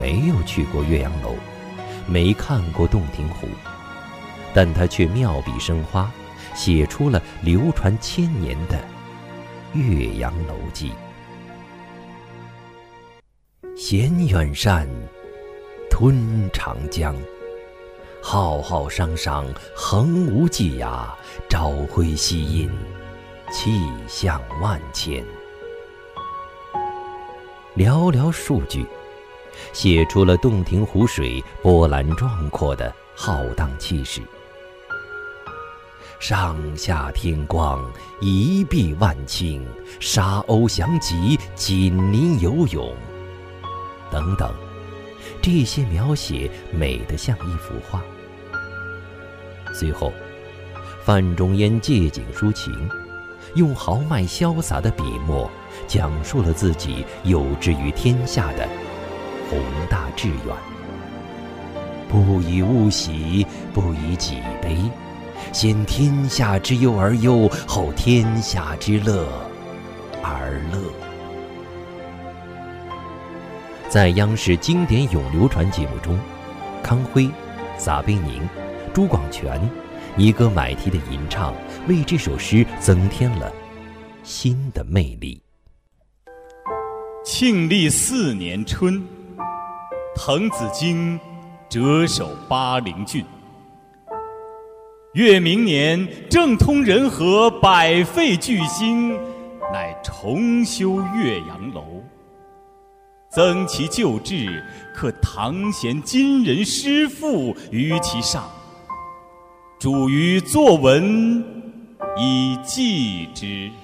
没有去过岳阳楼，没看过洞庭湖，但他却妙笔生花，写出了流传千年的《岳阳楼记》。衔远山，吞长江，浩浩汤汤，横无际涯，朝晖夕阴，气象万千。寥寥数句，写出了洞庭湖水波澜壮阔的浩荡气势。上下天光，一碧万顷，沙鸥翔集，锦鳞游泳，等等，这些描写美得像一幅画。随后，范仲淹借景抒情，用豪迈潇洒的笔墨，讲述了自己有志于天下的宏大志愿。不以物喜，不以己悲，先天下之忧而忧，后天下之乐而乐。在央视经典咏流传节目中，康辉、撒贝宁、朱广权、尼格买提的吟唱，为这首诗增添了新的魅力。 庆历4年春，滕子京谪守巴陵郡。越明年，政通人和，百废具兴，乃重修岳阳楼，增其旧制，刻唐贤今人诗赋于其上，著于作文以记之。